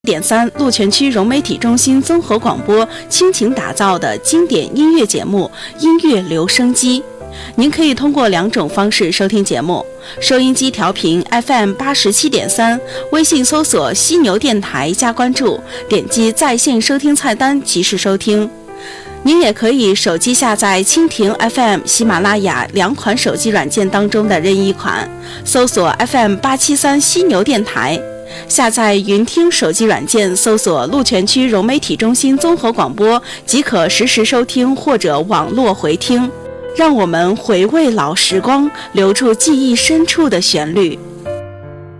3鹿泉区融媒体中心综合广播倾情打造的经典音乐节目《音乐留声机》。您可以通过2种方式收听节目：收音机调频 FM87.3，微信搜索犀牛电台加关注，点击在线收听菜单即时收听。您也可以手机下载蜻蜓 FM、喜马拉雅2款手机软件当中的任意一款，搜索 FM873 犀牛电台。下载云听手机软件，搜索鹿泉区融媒体中心综合广播，即可实时收听或者网络回听。让我们回味老时光，留住记忆深处的旋律。